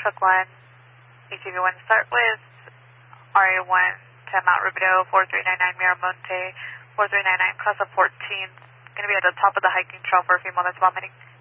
Truck 1, ATV1, start with RA1 to Mount Rubidoux, 4399 Miramonte, 4399, cross up 14. Going to be at the top of the hiking trail for a female that's vomiting.